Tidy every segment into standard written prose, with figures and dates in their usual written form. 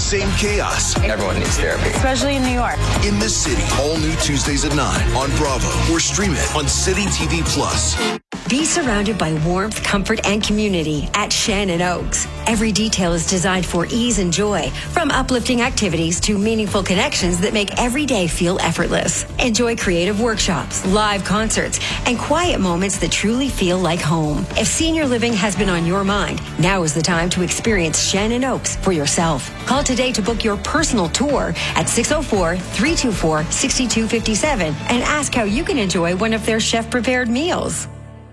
same chaos. Everyone needs therapy. Especially in New York. In the City, all new Tuesdays at 9 on Bravo or stream it on City TV Plus. Be surrounded by warmth, comfort, and community at Shannon Oaks. Every detail is designed for ease and joy, from uplifting activities to meaningful connections that make every day feel effortless. Enjoy creative workshops, live concerts, and quiet moments that truly feel like home. If senior living has been on your mind, now is the time to experience Shannon Oaks for yourself. Call today to book your personal tour at 604-324-6257 and ask how you can enjoy one of their chef-prepared meals.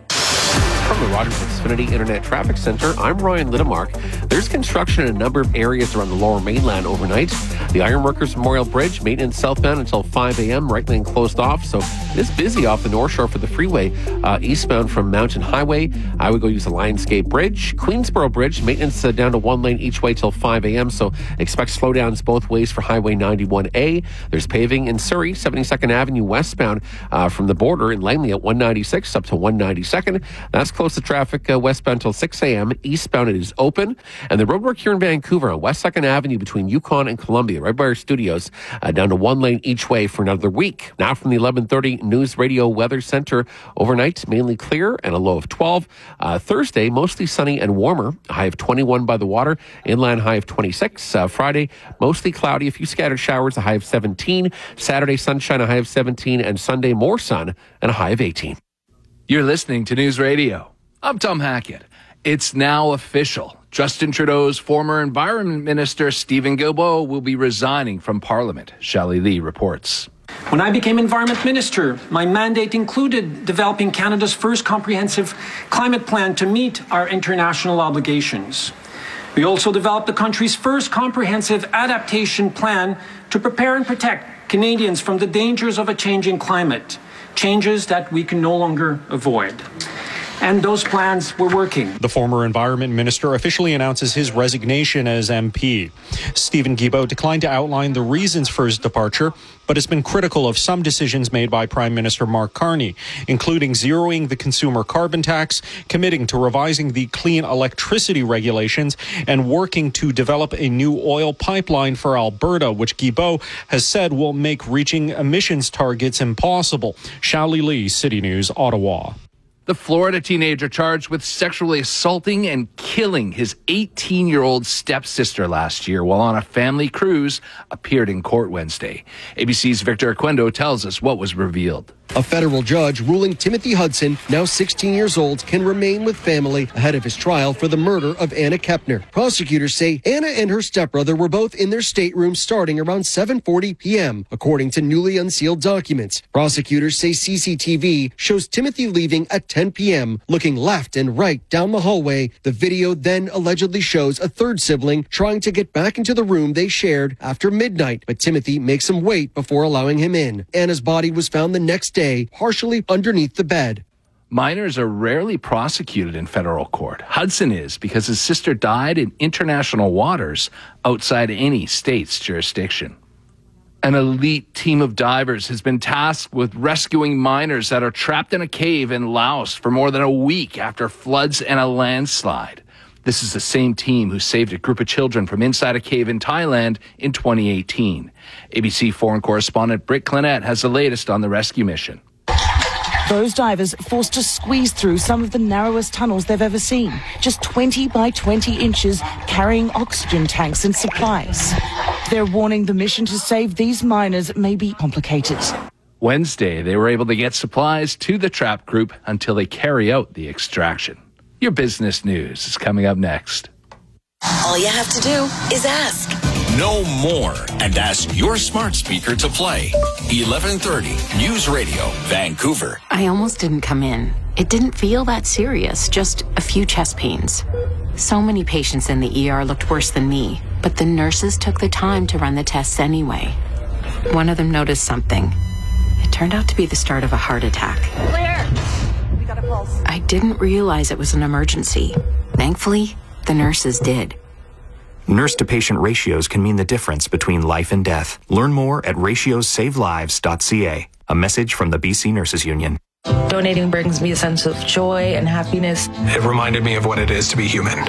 From the Rogers Xfinity Internet Traffic Center, I'm Ryan Littemark. There's construction in a number of areas around the Lower Mainland overnight. The Ironworkers Memorial Bridge, maintenance southbound until 5 a.m., right lane closed off, so it is busy off the North Shore for the freeway. Eastbound from Mountain Highway, I would go use the Lionsgate Bridge. Queensboro Bridge, maintenance down to 1 lane each way till 5 a.m., so expect slowdowns both ways for Highway 91A. There's paving in Surrey, 72nd Avenue westbound from the border in Langley at 196 up to 192nd. That's close to traffic westbound till 6 a.m. Eastbound it is open. And the roadwork here in Vancouver on West 2nd Avenue between Yukon and Columbia, right by our studios, down to 1 lane each way for another week. Now from the 11:30 News Radio Weather Center, overnight mainly clear and a low of 12. Thursday, mostly sunny and warmer, a high of 21 by the water, inland high of 26. Friday, mostly cloudy, a few scattered showers, a high of 17. Saturday, sunshine, a high of 17. And Sunday, more sun and a high of 18. You're listening to News Radio. I'm Tom Hackett. It's now official. Justin Trudeau's former Environment Minister, Stephen Guilbeault, will be resigning from Parliament. Shelley Lee reports. When I became Environment Minister, my mandate included developing Canada's first comprehensive climate plan to meet our international obligations. We also developed the country's first comprehensive adaptation plan to prepare and protect Canadians from the dangers of a changing climate, changes that we can no longer avoid. And those plans were working. The former Environment Minister officially announces his resignation as MP. Stephen Guilbeault declined to outline the reasons for his departure, but has been critical of some decisions made by Prime Minister Mark Carney, including zeroing the consumer carbon tax, committing to revising the clean electricity regulations, and working to develop a new oil pipeline for Alberta, which Guilbeault has said will make reaching emissions targets impossible. Shelley Lee, City News, Ottawa. The Florida teenager charged with sexually assaulting and killing his 18-year-old stepsister last year while on a family cruise appeared in court Wednesday. ABC's Victor Oquendo tells us what was revealed. A federal judge ruling Timothy Hudson, now 16 years old, can remain with family ahead of his trial for the murder of Anna Kepner. Prosecutors say Anna and her stepbrother were both in their stateroom starting around 7:40 p.m., according to newly unsealed documents. Prosecutors say CCTV shows Timothy leaving at 10 p.m., looking left and right down the hallway. The video then allegedly shows a third sibling trying to get back into the room they shared after midnight, but Timothy makes him wait before allowing him in. Anna's body was found the next day, partially underneath the bed. Minors are rarely prosecuted in federal court. Hudson is because his sister died in international waters outside any state's jurisdiction. An elite team of divers has been tasked with rescuing minors that are trapped in a cave in Laos for more than a week after floods and a landslide. This is the same team who saved a group of children from inside a cave in Thailand in 2018. ABC foreign correspondent Britt Clinette has the latest on the rescue mission. Those divers forced to squeeze through some of the narrowest tunnels they've ever seen, just 20 by 20 inches, carrying oxygen tanks and supplies. They're warning the mission to save these miners may be complicated. Wednesday, they were able to get supplies to the trapped group until they carry out the extraction. Your business news is coming up next. All you have to do is ask. Know more and ask your smart speaker to play. 11:30 News Radio, Vancouver. I almost didn't come in. It didn't feel that serious, just a few chest pains. So many patients in the ER looked worse than me, but the nurses took the time to run the tests anyway. One of them noticed something. It turned out to be the start of a heart attack. Claire, we got a pulse. I didn't realize it was an emergency. Thankfully, the nurses did. Nurse-to-patient ratios can mean the difference between life and death. Learn more at ratiosavelives.ca. A message from the BC Nurses Union. Donating brings me a sense of joy and happiness. It reminded me of what it is to be human.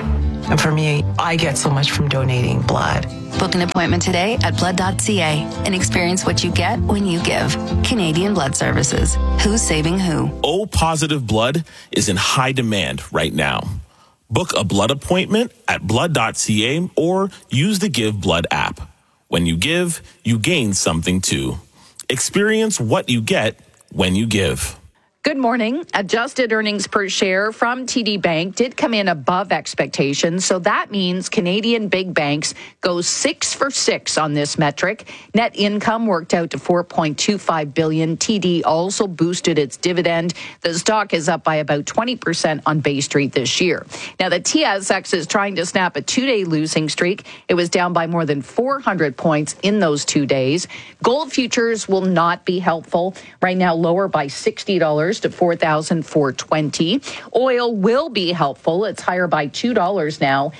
And for me, I get so much from donating blood. Book an appointment today at blood.ca and experience what you get when you give. Canadian Blood Services. Who's saving who? O-positive blood is in high demand right now. Book a blood appointment at blood.ca or use the Give Blood app. When you give, you gain something too. Experience what you get when you give. Good morning. Adjusted earnings per share from TD Bank did come in above expectations, so that means Canadian big banks go 6 for 6 on this metric. Net income worked out to $4.25 billion. TD also boosted its dividend. The stock is up by about 20% on Bay Street this year. Now, the TSX is trying to snap a 2-day losing streak. It was down by more than 400 points in those 2 days. Gold futures will not be helpful. Right now, lower by $60 to $4,420. Oil will be helpful. It's higher by $2 now,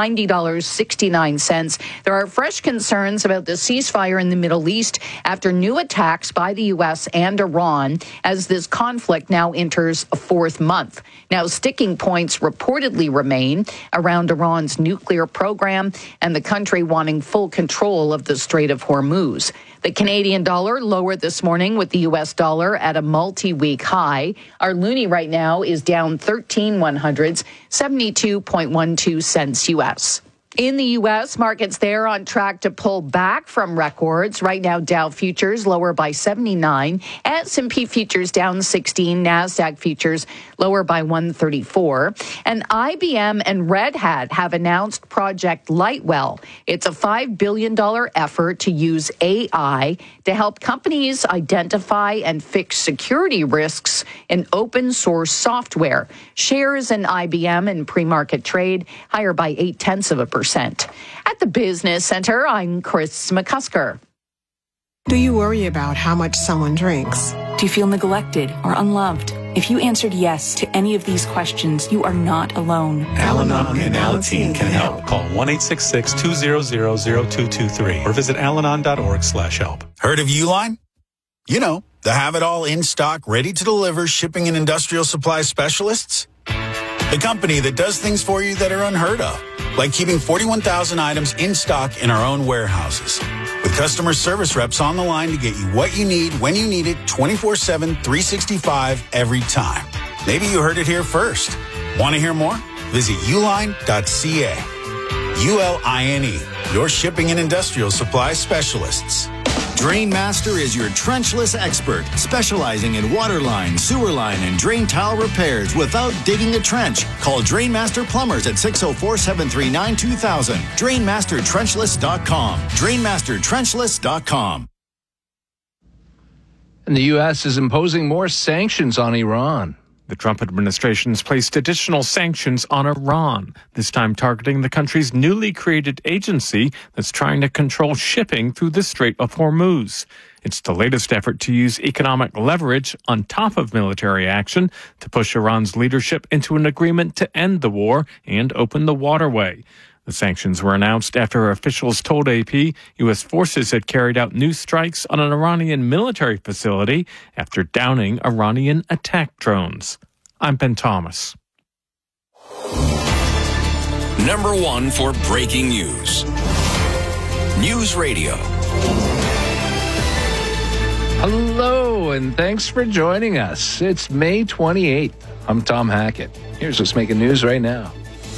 $90.69. There are fresh concerns about the ceasefire in the Middle East after new attacks by the U.S. and Iran as this conflict now enters a 4th month. Now, sticking points reportedly remain around Iran's nuclear program and the country wanting full control of the Strait of Hormuz. The Canadian dollar lowered this morning with the U.S. dollar at a multi-week high. Our loonie right now is down 13/100ths, 72.12 cents U.S. In the U.S., markets there on track to pull back from records. Right now, Dow futures lower by 79, S&P futures down 16, NASDAQ futures lower by 134. And IBM and Red Hat have announced Project Lightwell. It's a $5 billion effort to use AI to help companies identify and fix security risks in open source software. Shares in IBM in pre-market trade higher by 0.8%. At the Business Center, I'm Chris McCusker. Do you worry about how much someone drinks? Do you feel neglected or unloved? If you answered yes to any of these questions, you are not alone. Al-Anon and Alateen can help. Call 1-866-200-0223 or visit alanon.org/help. Heard of Uline? You know, the have-it-all in-stock, ready-to-deliver shipping and industrial supply specialists. The company that does things for you that are unheard of, like keeping 41,000 items in stock in our own warehouses. With customer service reps on the line to get you what you need, when you need it, 24/7, 365, every time. Maybe you heard it here first. Want to hear more? Visit uline.ca. ULINE, your shipping and industrial supply specialists. Drainmaster is your trenchless expert, specializing in water line, sewer line, and drain tile repairs without digging a trench. Call Drainmaster Plumbers at 604-739-2000. DrainmasterTrenchless.com. DrainmasterTrenchless.com. And the U.S. is imposing more sanctions on Iran. The Trump administration's placed additional sanctions on Iran, this time targeting the country's newly created agency that's trying to control shipping through the Strait of Hormuz. It's the latest effort to use economic leverage on top of military action to push Iran's leadership into an agreement to end the war and open the waterway. The sanctions were announced after officials told AP U.S. forces had carried out new strikes on an Iranian military facility after downing Iranian attack drones. I'm Ben Thomas. Number 1 for breaking news. News Radio. Hello, and thanks for joining us. It's May 28th. I'm Tom Hackett. Here's what's making news right now.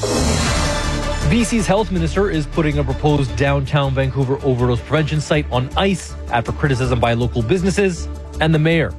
BC's health minister is putting a proposed downtown Vancouver overdose prevention site on ice after criticism by local businesses and the mayor.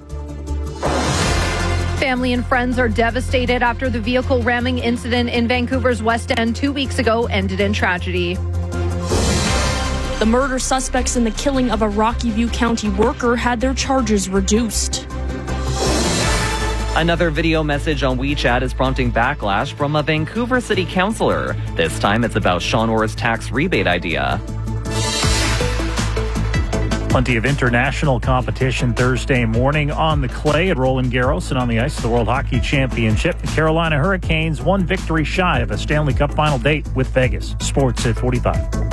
Family and friends are devastated after the vehicle ramming incident in Vancouver's West End 2 weeks ago ended in tragedy. The murder suspects in the killing of a Rocky View County worker had their charges reduced. Another video message on WeChat is prompting backlash from a Vancouver city councillor. This time it's about Sean Orr's tax rebate idea. Plenty of international competition Thursday morning on the clay at Roland Garros and on the ice of the World Hockey Championship. The Carolina Hurricanes one victory shy of a Stanley Cup final date with Vegas. Sports at 45.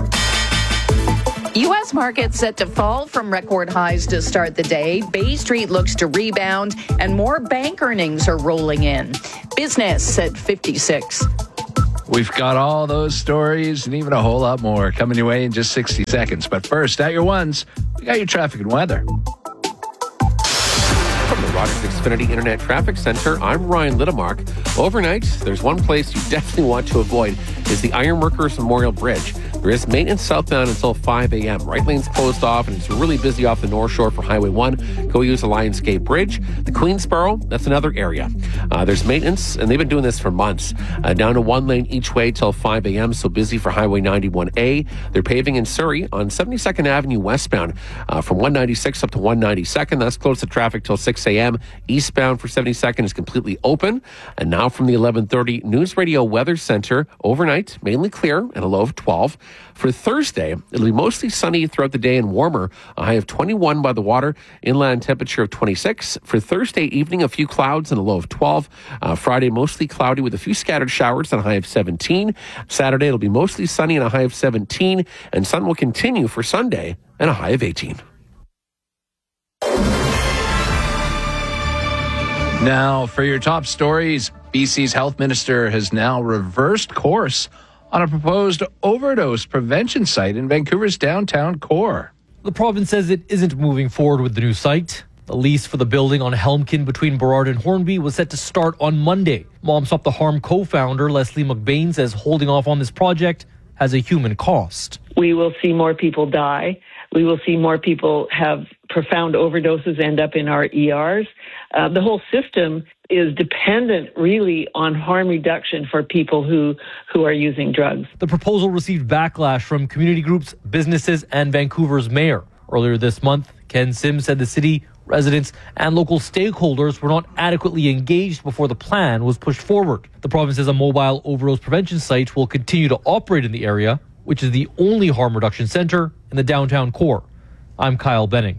U.S. markets set to fall from record highs to start the day. Bay Street looks to rebound, and more bank earnings are rolling in. Business at 56. We've got all those stories and even a whole lot more coming your way in just 60 seconds. But first, at your ones, we got your traffic and weather. From the Rogers Xfinity Internet Traffic Center, I'm Ryan Littmark. Overnight, there's one place you definitely want to avoid is the Ironworkers Memorial Bridge. There is maintenance southbound until 5 a.m. Right lane's closed off, and it's really busy off the North Shore for Highway 1. Go use the Lionsgate Bridge. The Queensboro, that's another area. There's maintenance, and they've been doing this for months. Down to one lane each way till 5 a.m., so busy for Highway 91A. They're paving in Surrey on 72nd Avenue westbound from 196 up to 192nd. That's closed to traffic till 6 a.m. Eastbound for 72nd is completely open. And now from the 11:30 News Radio Weather Center, overnight, mainly clear and a low of 12. For Thursday, it'll be mostly sunny throughout the day and warmer. A high of 21 by the water, inland temperature of 26. For Thursday evening, a few clouds and a low of 12. Friday, mostly cloudy with a few scattered showers and a high of 17. Saturday, it'll be mostly sunny and a high of 17. And sun will continue for Sunday and a high of 18. Now, for your top stories, BC's health minister has now reversed course on a proposed overdose prevention site in Vancouver's downtown core. The province says it isn't moving forward with the new site. The lease for the building on Helmkin between Burrard and Hornby was set to start on Monday. Mom Stop the Harm co-founder Leslie McBain says holding off on this project has a human cost. We will see more people die. We will see more people have profound overdoses end up in our ERs. The whole system is dependent really on harm reduction for people who are using drugs. The proposal received backlash from community groups, businesses, and Vancouver's mayor. Earlier this month, Ken Sims said the city, residents, and local stakeholders were not adequately engaged before the plan was pushed forward. The province says a mobile overdose prevention site will continue to operate in the area, which is the only harm reduction center in the downtown core. I'm Kyle Benning.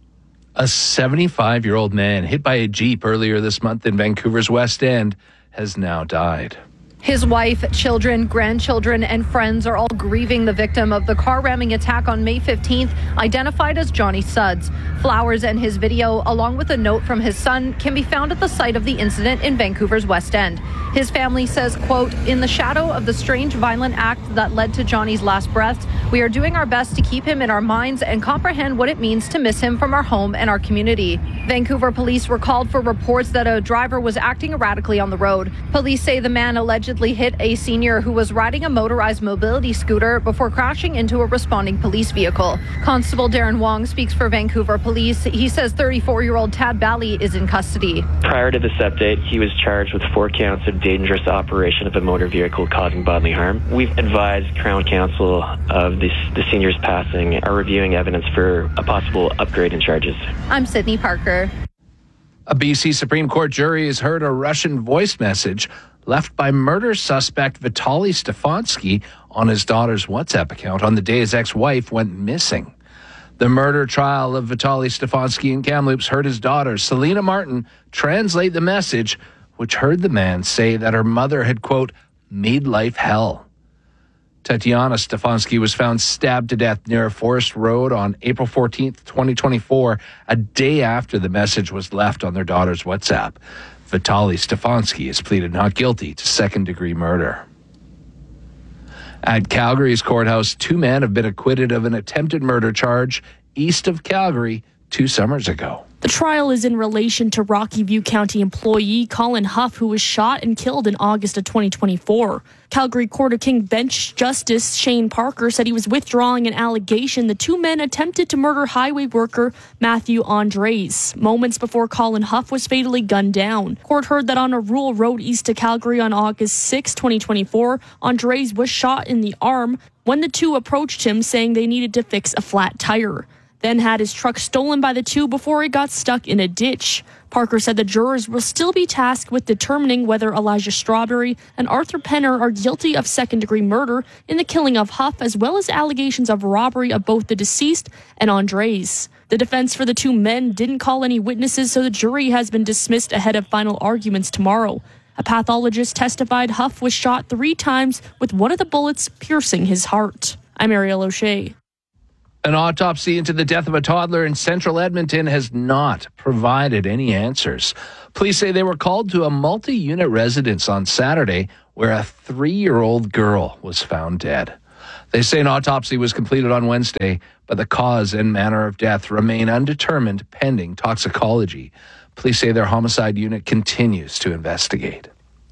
A 75-year-old man hit by a Jeep earlier this month in Vancouver's West End has now died. His wife, children, grandchildren, and friends are all grieving the victim of the car ramming attack on May 15th, identified as Johnny Sudds. Flowers and his video, along with a note from his son, can be found at the site of the incident in Vancouver's West End. His family says, quote, "In the shadow of the strange violent act that led to Johnny's last breaths, we are doing our best to keep him in our minds and comprehend what it means to miss him from our home and our community." Vancouver police were called for reports that a driver was acting erratically on the road. Police say the man allegedly hit a senior who was riding a motorized mobility scooter before crashing into a responding police vehicle. Constable Darren Wong speaks for Vancouver Police. He says 34-year-old Tad Bally is in custody. Prior to this update, he was charged with 4 counts of dangerous operation of a motor vehicle causing bodily harm. We've advised Crown Counsel of the senior's passing, are reviewing evidence for a possible upgrade in charges. I'm Sydney Parker. A BC Supreme Court jury has heard a Russian voice message left by murder suspect Vitaly Stefanski on his daughter's WhatsApp account on the day his ex-wife went missing. The murder trial of Vitaly Stefanski in Kamloops heard his daughter, Selena Martin, translate the message, which heard the man say that her mother had, quote, made life hell. Tatiana Stefanski was found stabbed to death near Forest Road on April 14th, 2024, a day after the message was left on their daughter's WhatsApp. Vitaly Stefanski has pleaded not guilty to second-degree murder. At Calgary's courthouse, 2 men have been acquitted of an attempted murder charge east of Calgary 2 summers ago. The trial is in relation to Rocky View County employee Colin Huff, who was shot and killed in August of 2024. Calgary Court of King Bench Justice Shane Parker said he was withdrawing an allegation the 2 men attempted to murder highway worker Matthew Andres moments before Colin Huff was fatally gunned down. Court heard that on a rural road east of Calgary on August 6, 2024, Andres was shot in the arm when the 2 approached him saying they needed to fix a flat tire. Then had his truck stolen by the 2 before it got stuck in a ditch. Parker said the jurors will still be tasked with determining whether Elijah Strawberry and Arthur Penner are guilty of second-degree murder in the killing of Huff, as well as allegations of robbery of both the deceased and Andres. The defense for the 2 men didn't call any witnesses, so the jury has been dismissed ahead of final arguments tomorrow. A pathologist testified Huff was shot 3 times, with one of the bullets piercing his heart. I'm Ariel O'Shea. An autopsy into the death of a toddler in central Edmonton has not provided any answers. Police say they were called to a multi-unit residence on Saturday where a 3-year-old girl was found dead. They say an autopsy was completed on Wednesday, but the cause and manner of death remain undetermined pending toxicology. Police say their homicide unit continues to investigate.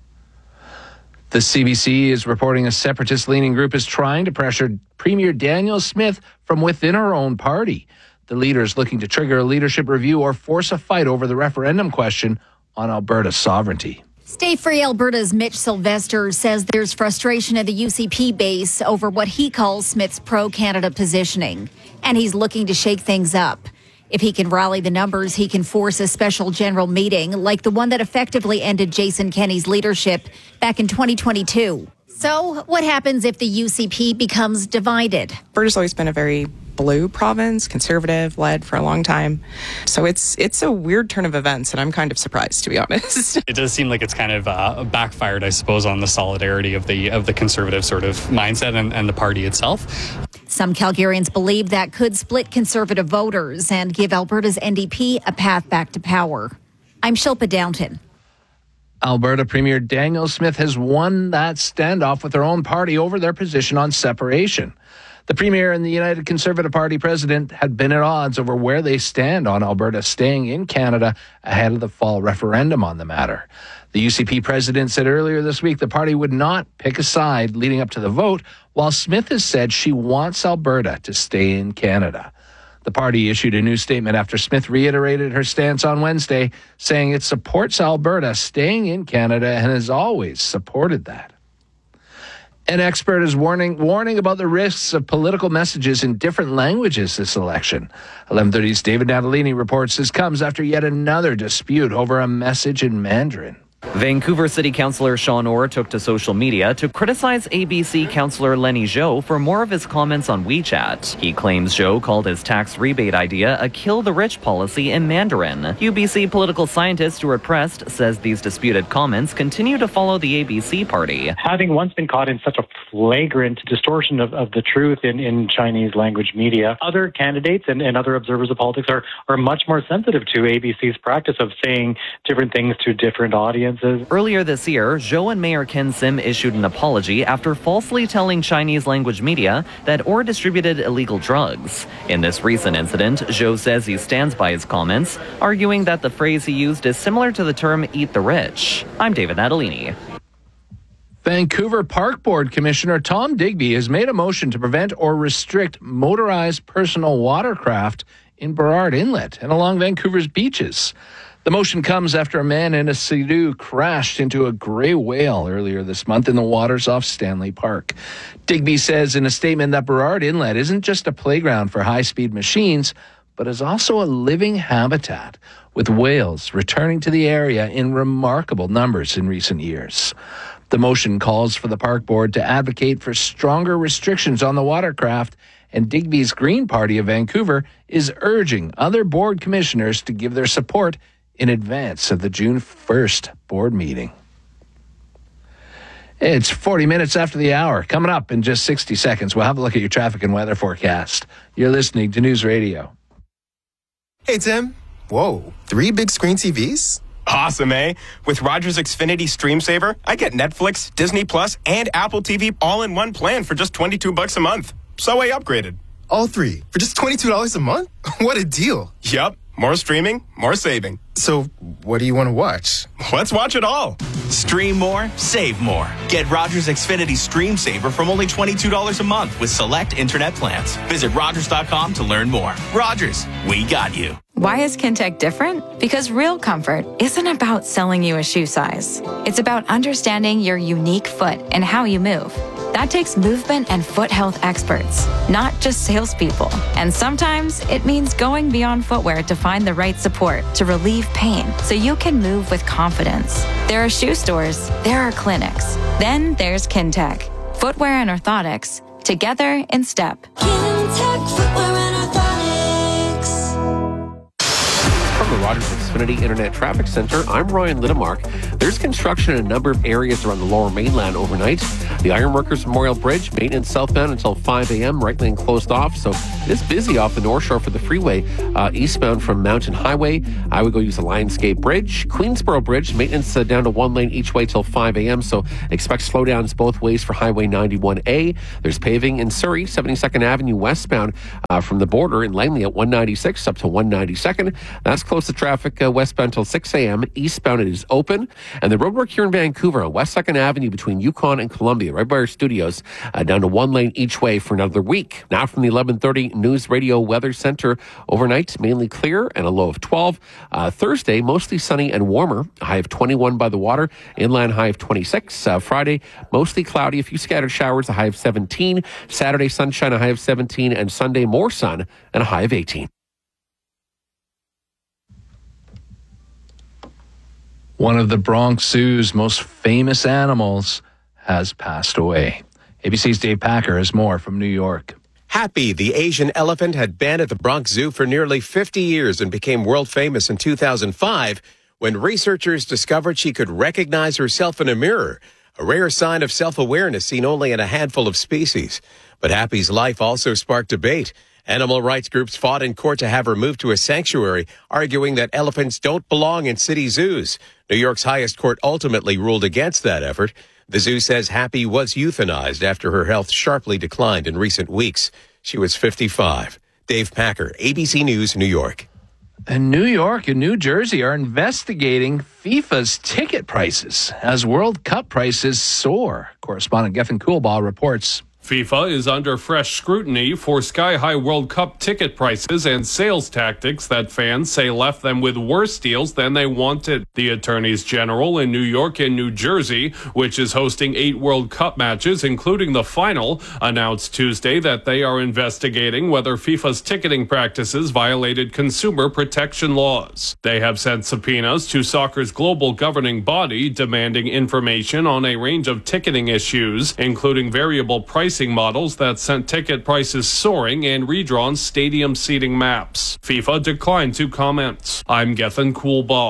The CBC is reporting a separatist-leaning group is trying to pressure Premier Danielle Smith from within her own party. The leader is looking to trigger a leadership review or force a fight over the referendum question on Alberta's sovereignty. Stay Free Alberta's Mitch Sylvester says there's frustration at the UCP base over what he calls Smith's pro-Canada positioning, and he's looking to shake things up. If he can rally the numbers, he can force a special general meeting like the one that effectively ended Jason Kenney's leadership back in 2022. So what happens if the UCP becomes divided? Alberta's always been a very blue province, conservative, led for a long time. So it's a weird turn of events, and I'm kind of surprised, to be honest. It does seem like it's kind of backfired, I suppose, on the solidarity of the conservative sort of mindset and the party itself. Some Calgarians believe that could split conservative voters and give Alberta's NDP a path back to power. I'm Shilpa Downton. Alberta Premier Danielle Smith has won that standoff with her own party over their position on separation. The Premier and the United Conservative Party president had been at odds over where they stand on Alberta staying in Canada ahead of the fall referendum on the matter. The UCP president said earlier this week the party would not pick a side leading up to the vote, while Smith has said she wants Alberta to stay in Canada. The party issued a new statement after Smith reiterated her stance on Wednesday, saying it supports Alberta staying in Canada and has always supported that. An expert is warning about the risks of political messages in different languages this election. 11:30's David Natalini reports this comes after yet another dispute over a message in Mandarin. Vancouver City Councillor Sean Orr took to social media to criticize ABC Councillor Lenny Zhou for more of his comments on WeChat. He claims Zhou called his tax rebate idea a kill-the-rich policy in Mandarin. UBC political scientist Stuart Prest says these disputed comments continue to follow the ABC party. Having once been caught in such a flagrant distortion of the truth in Chinese language media, other candidates and other observers of politics are much more sensitive to ABC's practice of saying different things to different audiences. Earlier this year, Zhou and Mayor Ken Sim issued an apology after falsely telling Chinese language media that Orr distributed illegal drugs. In this recent incident, Zhou says he stands by his comments, arguing that the phrase he used is similar to the term eat the rich. I'm David Natalini. Vancouver Park Board Commissioner Tom Digby has made a motion to prevent or restrict motorized personal watercraft in Burrard Inlet and along Vancouver's beaches. The motion comes after a man in a Sea-Doo crashed into a gray whale earlier this month in the waters off Stanley Park. Digby says in a statement that Burrard Inlet isn't just a playground for high-speed machines, but is also a living habitat, with whales returning to the area in remarkable numbers in recent years. The motion calls for the Park Board to advocate for stronger restrictions on the watercraft, and Digby's Green Party of Vancouver is urging other board commissioners to give their support in advance of the June 1st board meeting. It's 40 minutes after the hour. Coming up in just 60 seconds, we'll have a look at your traffic and weather forecast. You're listening to News Radio. Hey, Tim. Whoa, 3 big screen TVs? Awesome, eh? With Rogers Xfinity Stream Saver, I get Netflix, Disney Plus, and Apple TV all in one plan for just $22 a month. So I upgraded. All 3 for just $22 a month? What a deal. Yup. More streaming, more saving. So, what do you want to watch? Let's watch it all. Stream more, save more. Get Rogers Xfinity Stream Saver from only $22 a month with select internet plans. Visit Rogers.com to learn more. Rogers, we got you. Why is Kintec different? Because real comfort isn't about selling you a shoe size. It's about understanding your unique foot and how you move. That takes movement and foot health experts, not just salespeople. And sometimes it means going beyond footwear to find the right support to relieve pain so you can move with confidence. There are shoe stores, there are clinics. Then there's Kintec. Footwear and orthotics, together in step. Kintec Footwear and Orthotics. From the Rogers Xfinity Internet Traffic Center. I'm Ryan Lidemark. There's construction in a number of areas around the Lower Mainland overnight. The Ironworkers Memorial Bridge, maintenance southbound until 5 a.m., right lane closed off. So it is busy off the North Shore for the freeway. Eastbound from Mountain Highway, I would go use the Lionsgate Bridge. Queensboro Bridge, maintenance down to 1 lane each way till 5 a.m. So expect slowdowns both ways for Highway 91A. There's paving in Surrey, 72nd Avenue westbound from the border in Langley at 196 up to 192nd. That's close to traffic westbound till 6 a.m. Eastbound it is open. And the roadwork here in Vancouver on West 2nd Avenue between Yukon and Columbia, right by our studios, down to 1 lane each way for another week. Now from the 11:30 News Radio Weather Center, overnight mainly clear and a low of 12. Thursday, mostly sunny and warmer, a high of 21 by the water, inland high of 26. Friday, mostly cloudy, a few scattered showers, a high of 17. Saturday, sunshine, a high of 17. And Sunday, more sun and a high of 18. One of the Bronx Zoo's most famous animals has passed away. ABC's Dave Packer has more from New York. Happy, the Asian elephant, had been at the Bronx Zoo for nearly 50 years and became world famous in 2005 when researchers discovered she could recognize herself in a mirror, a rare sign of self-awareness seen only in a handful of species. But Happy's life also sparked debate. Animal rights groups fought in court to have her moved to a sanctuary, arguing that elephants don't belong in city zoos. New York's highest court ultimately ruled against that effort. The zoo says Happy was euthanized after her health sharply declined in recent weeks. She was 55. Dave Packer, ABC News, New York. And New York and New Jersey are investigating FIFA's ticket prices as World Cup prices soar. Correspondent Gethin Coolbaugh reports. FIFA is under fresh scrutiny for sky-high World Cup ticket prices and sales tactics that fans say left them with worse deals than they wanted. The attorneys general in New York and New Jersey, which is hosting 8 World Cup matches, including the final, announced Tuesday that they are investigating whether FIFA's ticketing practices violated consumer protection laws. They have sent subpoenas to soccer's global governing body demanding information on a range of ticketing issues, including variable pricing models that sent ticket prices soaring and redrawn stadium seating maps. FIFA declined to comment. I'm Gethin Coolbaugh.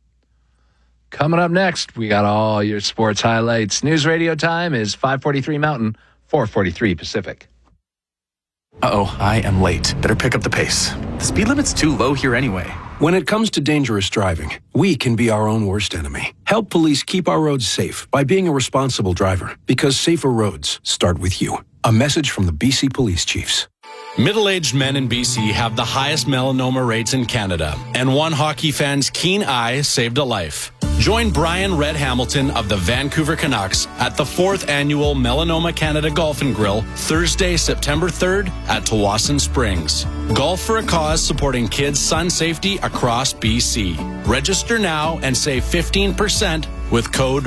Coming up next, we got all your sports highlights. News Radio time is 5:43 Mountain, 4:43 Pacific. Uh-oh, I am late. Better pick up the pace. The speed limit's too low here anyway. When it comes to dangerous driving, we can be our own worst enemy. Help police keep our roads safe by being a responsible driver, because safer roads start with you. A message from the BC Police Chiefs. Middle-aged men in BC have the highest melanoma rates in Canada, and one hockey fan's keen eye saved a life. Join Brian Red Hamilton of the Vancouver Canucks at the 4th Annual Melanoma Canada Golf and Grill, Thursday, September 3rd at Tawasin Springs. Golf for a cause supporting kids' sun safety across BC. Register now and save 15% with code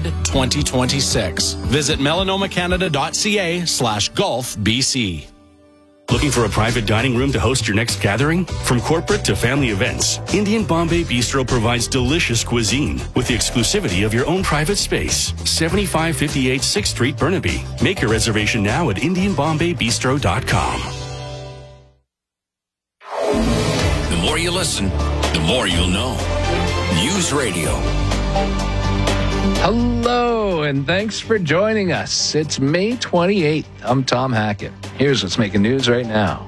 RED2026. Visit melanomacanada.ca/golfbc. Looking for a private dining room to host your next gathering? From corporate to family events, Indian Bombay Bistro provides delicious cuisine with the exclusivity of your own private space. 7558 6th Street, Burnaby. Make your reservation now at IndianBombayBistro.com. The more you listen, the more you'll know. News Radio. Hello, and thanks for joining us. It's May 28th. I'm Tom Hackett. Here's what's making news right now.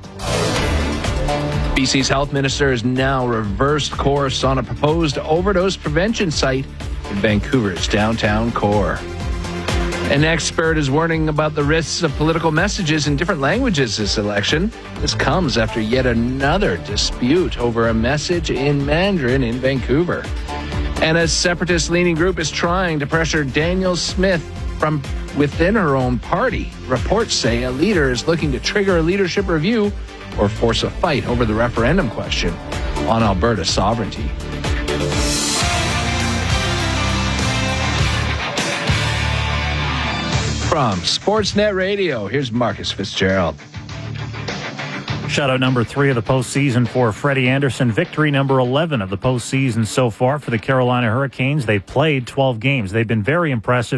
BC's health minister has now reversed course on a proposed overdose prevention site in Vancouver's downtown core. An expert is warning about the risks of political messages in different languages this election. This comes after yet another dispute over a message in Mandarin in Vancouver. And a separatist-leaning group is trying to pressure Danielle Smith from within her own party. Reports say a leader is looking to trigger a leadership review or force a fight over the referendum question on Alberta sovereignty. From Sportsnet Radio, here's Marcus Fitzgerald. Shutout number 3 of the postseason for Freddie Anderson. Victory number 11 of the postseason so far for the Carolina Hurricanes. They played 12 games. They've been very impressive.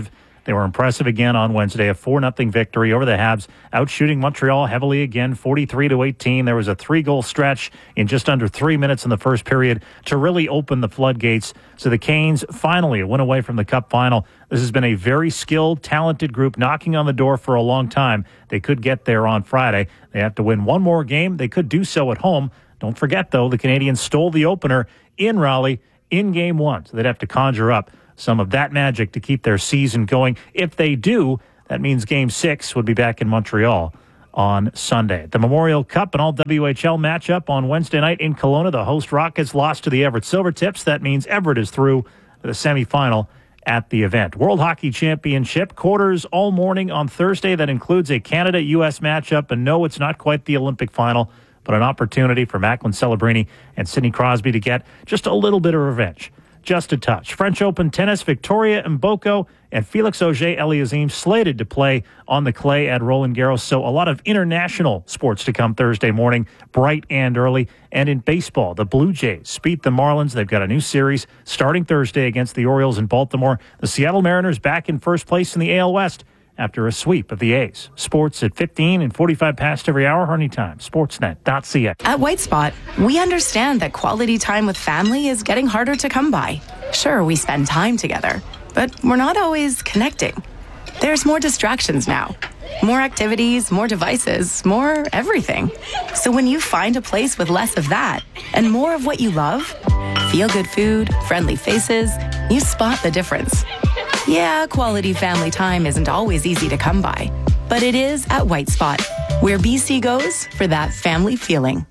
They were impressive again on Wednesday, a 4-0 victory over the Habs, outshooting Montreal heavily again, 43-18. There was a 3-goal stretch in just under 3 minutes in the first period to really open the floodgates. So the Canes finally went away from the Cup final. This has been a very skilled, talented group knocking on the door for a long time. They could get there on Friday. They have to win one more game. They could do so at home. Don't forget, though, the Canadians stole the opener in Raleigh in Game 1. So they'd have to conjure up some of that magic to keep their season going. If they do, that means Game 6 would be back in Montreal on Sunday. The Memorial Cup, an all-WHL matchup on Wednesday night in Kelowna. The host Rockets lost to the Everett Silvertips. That means Everett is through to the semifinal at the event. World Hockey Championship, quarters all morning on Thursday. That includes a Canada-U.S. matchup. And no, it's not quite the Olympic final, but an opportunity for Macklin Celebrini and Sidney Crosby to get just a little bit of revenge. Just a touch. French Open tennis, Victoria Mboko and Felix Auger-Aliassime slated to play on the clay at Roland Garros. So a lot of international sports to come Thursday morning, bright and early. And in baseball, the Blue Jays beat the Marlins. They've got a new series starting Thursday against the Orioles in Baltimore. The Seattle Mariners back in first place in the AL West after a sweep of the A's. Sports at 15 and 45 past every hour, or anytime. Sportsnet.ca. At White Spot, we understand that quality time with family is getting harder to come by. Sure, we spend time together, but we're not always connecting. There's more distractions now. More activities, more devices, more everything. So when you find a place with less of that and more of what you love, feel-good food, friendly faces, you spot the difference. Yeah, quality family time isn't always easy to come by, but it is at White Spot, where BC goes for that family feeling.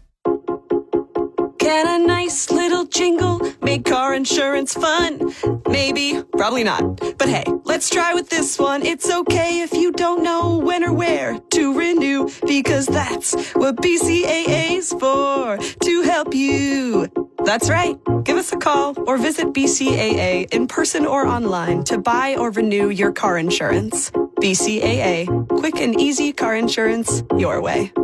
Can a nice little jingle make car insurance fun? Maybe, probably not. But hey, let's try with this one. It's okay if you don't know when or where to renew, because that's what BCAA's for, to help you. That's right. Give us a call or visit BCAA in person or online to buy or renew your car insurance. BCAA. Quick and easy car insurance your way.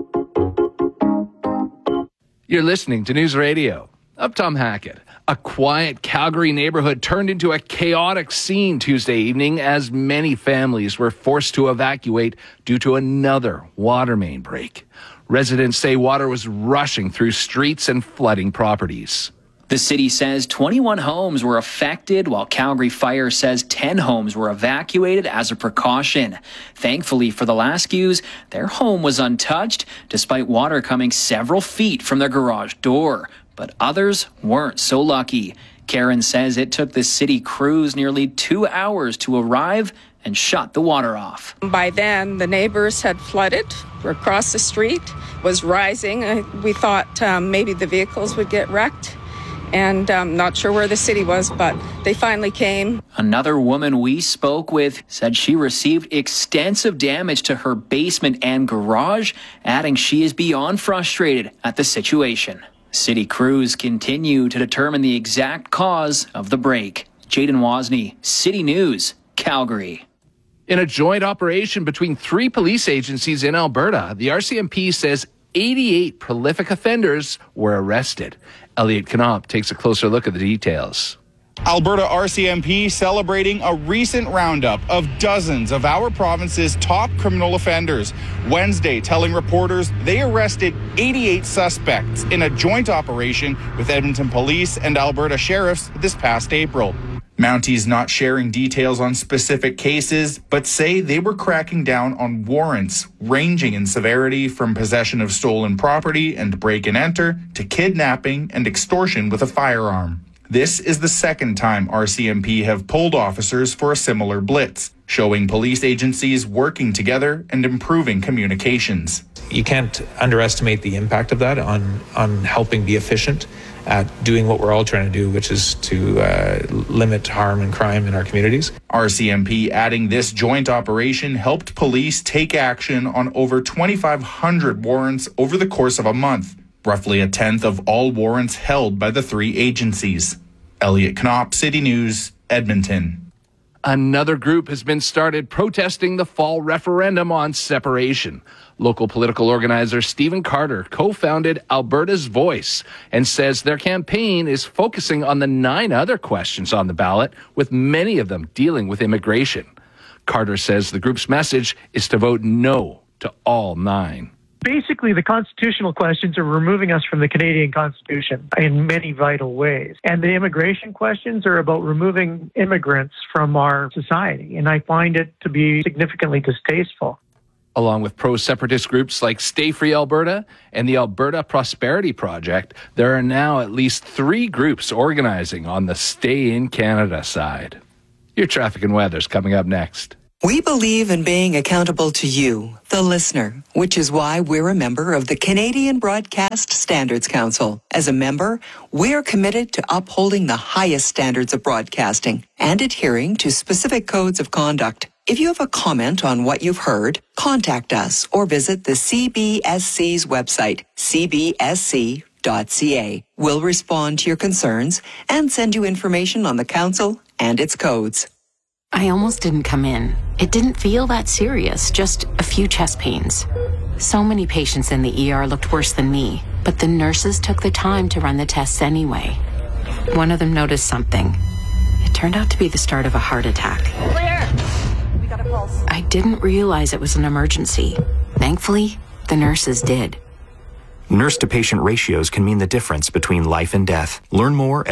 You're listening to News Radio. I'm Tom Hackett. A quiet Calgary neighborhood turned into a chaotic scene Tuesday evening as many families were forced to evacuate due to another water main break. Residents say water was rushing through streets and flooding properties. The city says 21 homes were affected, while Calgary Fire says 10 homes were evacuated as a precaution. Thankfully for the Laskews, their home was untouched, despite water coming several feet from their garage door. But others weren't so lucky. Karen says it took the city crews nearly 2 hours to arrive and shut the water off. By then, the neighbors had flooded across the street, was rising. We thought maybe the vehicles would get wrecked. And not sure where the city was, but they finally came. Another woman we spoke with said she received extensive damage to her basement and garage, adding she is beyond frustrated at the situation. City crews continue to determine the exact cause of the break. Jaden Wozni, City News, Calgary. In a joint operation between 3 police agencies in Alberta, the RCMP says 88 prolific offenders were arrested. Elliot Knopf takes a closer look at the details. Alberta RCMP celebrating a recent roundup of dozens of our province's top criminal offenders. Wednesday, telling reporters they arrested 88 suspects in a joint operation with Edmonton Police and Alberta Sheriffs this past April. Mounties not sharing details on specific cases, but say they were cracking down on warrants ranging in severity from possession of stolen property and break and enter to kidnapping and extortion with a firearm. This is the second time RCMP have pulled officers for a similar blitz, showing police agencies working together and improving communications. You can't underestimate the impact of that on helping be efficient at doing what we're all trying to do, which is to limit harm and crime in our communities. RCMP adding this joint operation helped police take action on over 2,500 warrants over the course of a month, roughly a tenth of all warrants held by the 3 agencies. Elliot Knopf, City News, Edmonton. Another group has been started protesting the fall referendum on separation. Local political organizer Stephen Carter co-founded Alberta's Voice and says their campaign is focusing on the 9 other questions on the ballot, with many of them dealing with immigration. Carter says the group's message is to vote no to all 9. Basically, the constitutional questions are removing us from the Canadian Constitution in many vital ways. And the immigration questions are about removing immigrants from our society. And I find it to be significantly distasteful. Along with pro-separatist groups like Stay Free Alberta and the Alberta Prosperity Project, there are now at least 3 groups organizing on the Stay in Canada side. Your traffic and weather's coming up next. We believe in being accountable to you, the listener, which is why we're a member of the Canadian Broadcast Standards Council. As a member, we're committed to upholding the highest standards of broadcasting and adhering to specific codes of conduct. If you have a comment on what you've heard, contact us or visit the CBSC's website, cbsc.ca. We'll respond to your concerns and send you information on the council and its codes. I almost didn't come in. It didn't feel that serious, just a few chest pains. So many patients in the ER looked worse than me, but the nurses took the time to run the tests anyway. One of them noticed something. It turned out to be the start of a heart attack. Clear! We got a pulse. I didn't realize it was an emergency. Thankfully, the nurses did. Nurse-to-patient ratios can mean the difference between life and death. Learn more at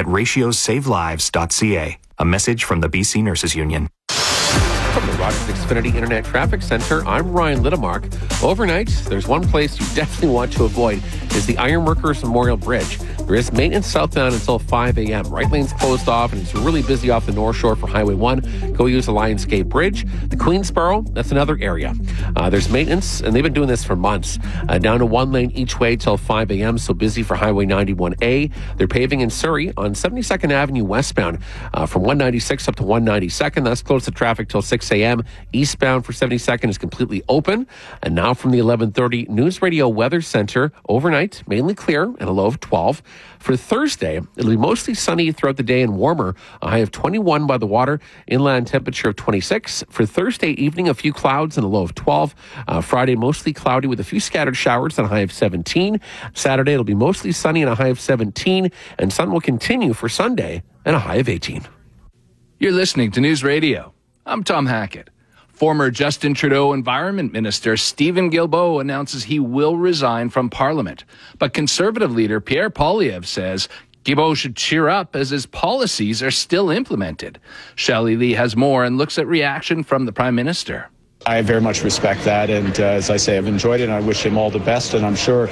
ratiosavelives.ca. A message from the BC Nurses Union. From the Rogers Xfinity Internet Traffic Center, I'm Ryan Littemark. Overnight, there's one place you definitely want to avoid is the Ironworkers Memorial Bridge. There is maintenance southbound until 5 a.m. Right lane's closed off, and it's really busy off the North Shore for Highway 1. Go use the Lionsgate Bridge. The Queensboro, that's another area. There's maintenance, and they've been doing this for months. Down to 1 lane each way till 5 a.m., so busy for Highway 91A. They're paving in Surrey on 72nd Avenue westbound from 196 up to 192nd. That's closed to traffic till 6 a.m. Eastbound for 72nd is completely open. And now from the 11:30 News Radio Weather Center, overnight, mainly clear and a low of 12. For Thursday, it'll be mostly sunny throughout the day and warmer. A high of 21 by the water, inland temperature of 26. For Thursday evening, a few clouds and a low of 12. Friday, mostly cloudy with a few scattered showers and a high of 17. Saturday, it'll be mostly sunny and a high of 17. And sun will continue for Sunday and a high of 18. You're listening to News Radio. I'm Tom Hackett. Former Justin Trudeau Environment Minister Stephen Guilbeault announces he will resign from Parliament. But Conservative leader Pierre Poilievre says Guilbeault should cheer up as his policies are still implemented. Shelley Lee has more and looks at reaction from the Prime Minister. I very much respect that, and as I say, I've enjoyed it, and I wish him all the best, and I'm sure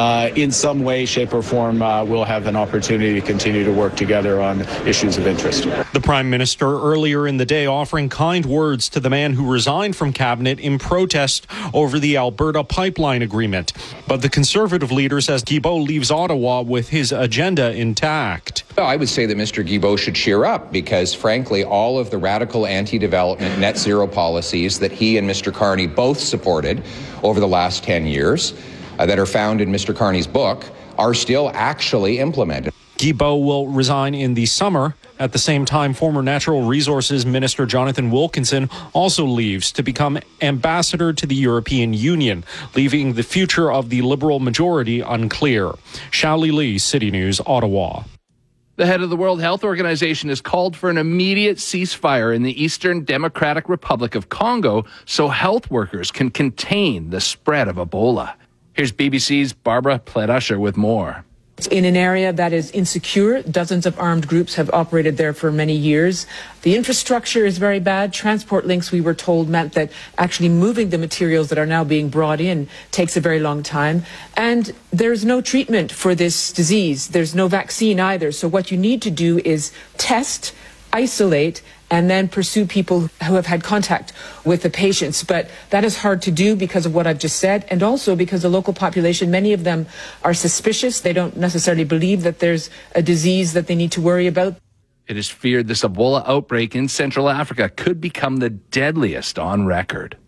in some way, shape, or form we'll have an opportunity to continue to work together on issues of interest. The Prime Minister earlier in the day offering kind words to the man who resigned from Cabinet in protest over the Alberta pipeline agreement. But the Conservative leader says Guilbeault leaves Ottawa with his agenda intact. Well, I would say that Mr. Guilbeault should cheer up because, frankly, all of the radical anti-development net zero policies that he and Mr. Carney both supported over the last 10 years that are found in Mr. Carney's book are still actually implemented. Guilbeault will resign in the summer. At the same time, former Natural Resources Minister Jonathan Wilkinson also leaves to become ambassador to the European Union, leaving the future of the Liberal majority unclear. Shelley Lee, City News, Ottawa. The head of the World Health Organization has called for an immediate ceasefire in the Eastern Democratic Republic of Congo so health workers can contain the spread of Ebola. Here's BBC's Barbara Pledusher with more. It's in an area that is insecure. Dozens of armed groups have operated there for many years. The infrastructure is very bad. Transport links, we were told, meant that actually moving the materials that are now being brought in takes a very long time. And there's no treatment for this disease. There's no vaccine either. So what you need to do is test, isolate, and then pursue people who have had contact with the patients. But that is hard to do because of what I've just said, and also because the local population, many of them are suspicious. They don't necessarily believe that there's a disease that they need to worry about. It is feared this Ebola outbreak in Central Africa could become the deadliest on record.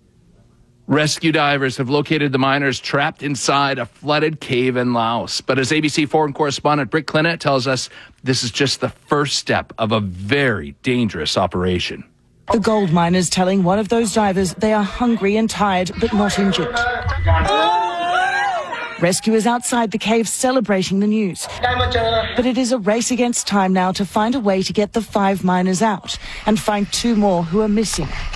Rescue divers have located the miners trapped inside a flooded cave in Laos. But as ABC foreign correspondent Britt Clinett tells us, this is just the first step of a very dangerous operation. The gold miners telling one of those divers they are hungry and tired, but not injured. Rescuers outside the cave celebrating the news. But it is a race against time now to find a way to get the 5 miners out and find 2 more who are missing.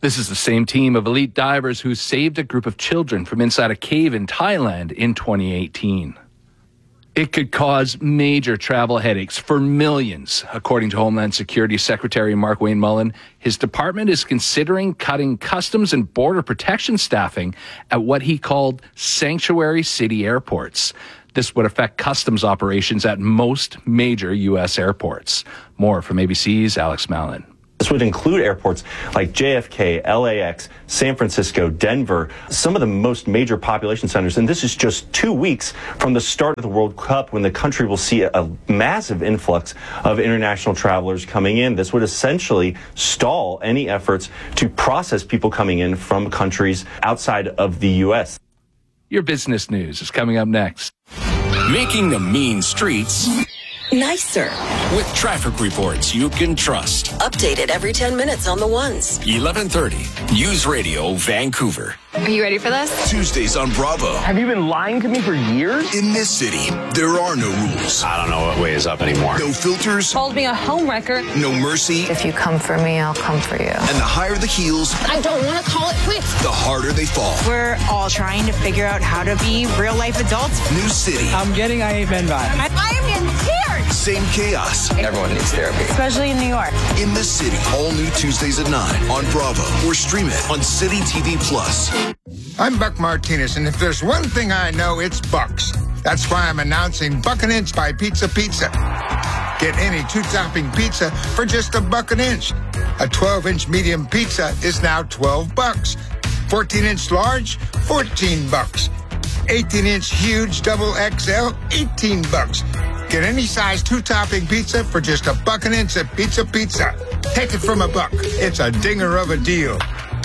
This is the same team of elite divers who saved a group of children from inside a cave in Thailand in 2018. It could cause major travel headaches for millions, according to Homeland Security Secretary Mark-Wayne Mullen. His department is considering cutting Customs and Border Protection staffing at what he called sanctuary city airports. This would affect customs operations at most major U.S. airports. More from ABC's Alex Mallon. This would include airports like JFK, LAX, San Francisco, Denver, some of the most major population centers. And this is just 2 weeks from the start of the World Cup, when the country will see a massive influx of international travelers coming in. This would essentially stall any efforts to process people coming in from countries outside of the U.S. Your business news is coming up next. Making the mean streets nicer with traffic reports you can trust. Updated every 10 minutes on the ones. 1130 News Radio Vancouver. Are you ready for this? Tuesdays on Bravo. Have you been lying to me for years? In this city, there are no rules. I don't know what way is up anymore. No filters. Called me a homewrecker. No mercy. If you come for me, I'll come for you. And the higher the heels, I don't want to call it quits. The harder they fall. We're all trying to figure out how to be real life adults. New city. I'm getting I Hate Men vibes. I am getting tears. Same chaos. Everyone needs therapy. Especially in New York. In this city, all new Tuesdays at 9 on Bravo, or stream it on City TV Plus. I'm Buck Martinez, and if there's one thing I know, it's Bucks. That's why I'm announcing Buck an Inch by Pizza Pizza. Get any 2-topping pizza for just $1 an inch. A 12-inch medium pizza is now $12. 14-inch large, $14. 18-inch huge double XL, $18. Get any size 2-topping pizza for just $1 an inch at Pizza Pizza. Take it from $1. It's a dinger of a deal.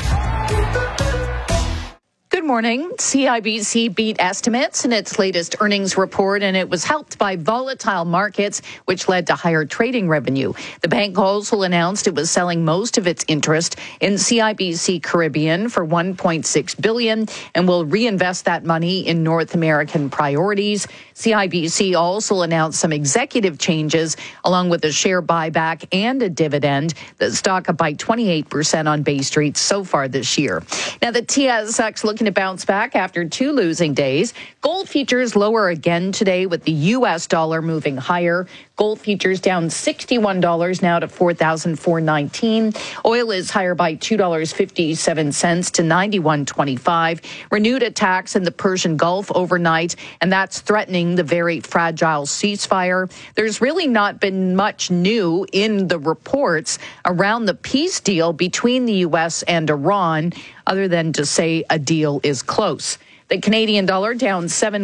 Good morning. CIBC beat estimates in its latest earnings report, and it was helped by volatile markets, which led to higher trading revenue. The bank also announced it was selling most of its interest in CIBC Caribbean for $1.6 billion and will reinvest that money in North American priorities. CIBC also announced some executive changes, along with a share buyback and a dividend. The stock up by 28% on Bay Street so far this year. Now, the TSX looking to bounce back after 2 losing days. Gold futures lower again today, with the U.S. dollar moving higher. Gold futures down $61 now to $4,419. Oil is higher by $2.57 to $91.25. Renewed attacks in the Persian Gulf overnight, and that's threatening the very fragile ceasefire. There's really not been much new in the reports around the peace deal between the U.S. and Iran, other than to say a deal is close. The Canadian dollar down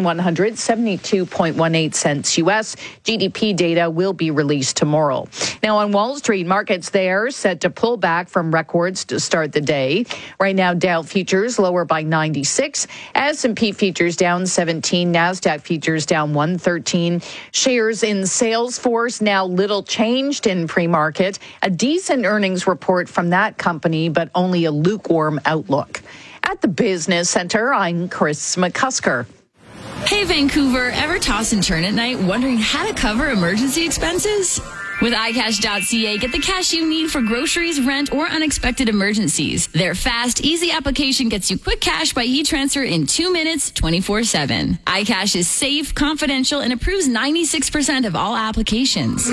72.18 cents U.S. GDP data will be released tomorrow. Now on Wall Street, markets there set to pull back from records to start the day. Right now, Dow futures lower by 96, S&P futures down 17, NASDAQ futures down 113. Shares in Salesforce now little changed in pre-market. A decent earnings report from that company, but only a lukewarm outlook. At the Business Center, I'm Chris McCusker. Hey, Vancouver, ever toss and turn at night wondering how to cover emergency expenses? With iCash.ca, get the cash you need for groceries, rent, or unexpected emergencies. Their fast, easy application gets you quick cash by e-transfer in 2 minutes, 24/7. iCash is safe, confidential, and approves 96% of all applications.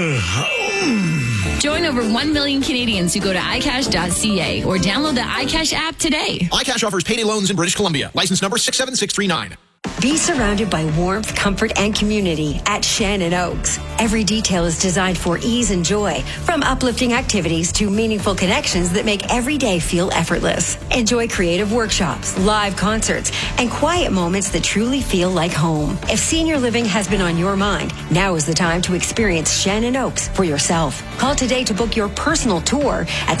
Join over 1 million Canadians who go to iCash.ca or download the iCash app today. iCash offers payday loans in British Columbia. License number 67639. Be surrounded by warmth, comfort, and community at Shannon Oaks. Every detail is designed for ease and joy, from uplifting activities to meaningful connections that make every day feel effortless. Enjoy creative workshops, live concerts, and quiet moments that truly feel like home. If senior living has been on your mind, now is the time to experience Shannon Oaks for yourself. Call today to book your personal tour at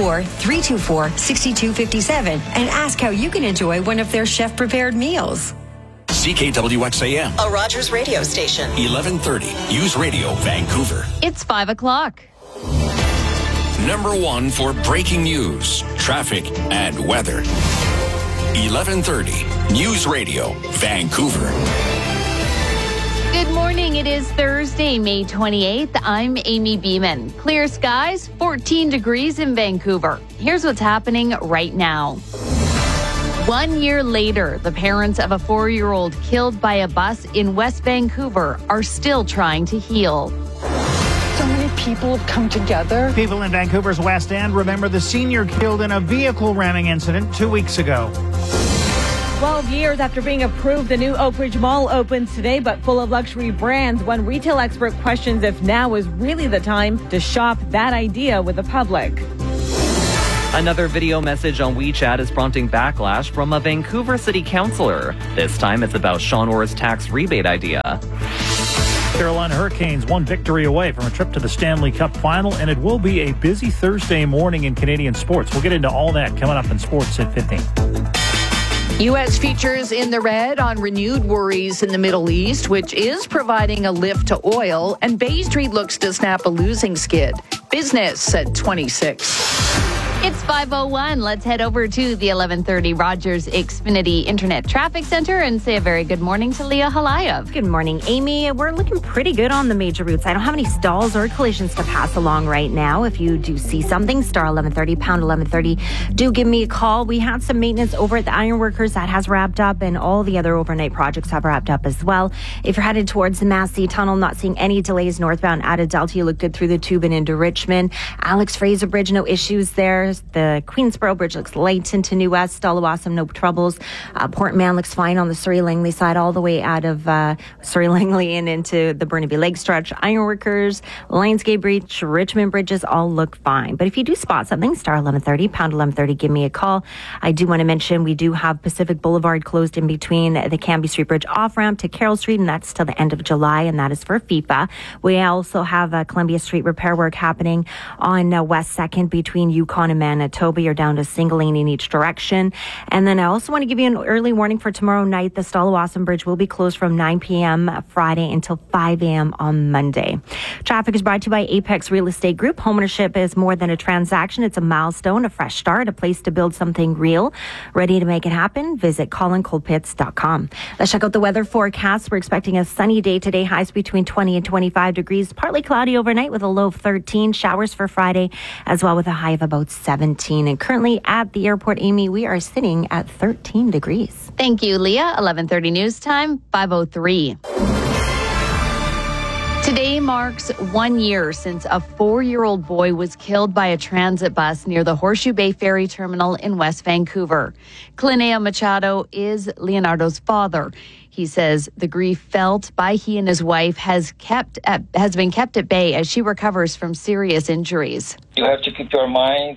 604-324-6257 and ask how you can enjoy one of their chef-prepared meals. CKWXAM, a Rogers radio station. 1130 News Radio Vancouver. It's 5 o'clock. Number 1 for breaking news, traffic, and weather. 1130 News Radio Vancouver. Good Good morning. It is Thursday, May 28th. I'm Amy Beeman. Clear skies, 14 degrees in Vancouver. Here's what's happening right now. 1 year later, the parents of a 4-year-old killed by a bus in West Vancouver are still trying to heal. So many people have come together. People in Vancouver's West End remember the senior killed in a vehicle ramming incident 2 weeks ago. 12 years after being approved, the new Oak Ridge Mall opens today, but full of luxury brands. One retail expert questions if now is really the time to shop that idea with the public. Another video message on WeChat is prompting backlash from a Vancouver city councillor. This time it's about Sean Orr's tax rebate idea. Carolina Hurricanes one victory away from a trip to the Stanley Cup final, and it will be a busy Thursday morning in Canadian sports. We'll get into all that coming up in Sports at 15. U.S. futures in the red on renewed worries in the Middle East, which is providing a lift to oil, and Bay Street looks to snap a losing skid. Business at 26. It's 5:01. Let's head over to the 1130 Rogers Xfinity Internet Traffic Center and say a very good morning to Leah Halayev. Good morning, Amy. We're looking pretty good on the major routes. I don't have any stalls or collisions to pass along right now. If you do see something, star 1130, pound 1130, do give me a call. We had some maintenance over at the Ironworkers that has wrapped up, and all the other overnight projects have wrapped up as well. If you're headed towards the Massey Tunnel, not seeing any delays northbound out of Delta, you look good through the tube and into Richmond. Alex Fraser Bridge, no issues there. The Queensboro Bridge looks light into New West. Stallawasam, no troubles. Port Mann looks fine on the Surrey Langley side, all the way out of Surrey Langley and into the Burnaby Lake stretch. Ironworkers, Lionsgate Bridge, Richmond bridges all look fine. But if you do spot something, star 1130, pound 1130, give me a call. I do want to mention we do have Pacific Boulevard closed in between the Cambie Street Bridge off-ramp to Carroll Street, and that's till the end of July, and that is for FIFA. We also have Columbia Street repair work happening on West 2nd between Yukon and Manitoba. You're down to single lane in each direction. And then I also want to give you an early warning for tomorrow night. The Stallawasam Bridge will be closed from 9 p.m. Friday until 5 a.m. on Monday. Traffic is brought to you by Apex Real Estate Group. Homeownership is more than a transaction. It's a milestone, a fresh start, a place to build something real. Ready to make it happen? Visit ColinColdpits.com. Let's check out the weather forecast. We're expecting a sunny day today. Highs between 20 and 25 degrees. Partly cloudy overnight with a low of 13. Showers for Friday as well with a high of about 17. And currently at the airport, Amy, we are sitting at 13 degrees. Thank you, Leah. 11:30 news time, 5:03. Today marks 1 year since a 4-year-old boy was killed by a transit bus near the Horseshoe Bay Ferry Terminal in West Vancouver. Clinea Machado is Leonardo's father. He says the grief felt by he and his wife has been kept at bay as she recovers from serious injuries. You have to keep your mind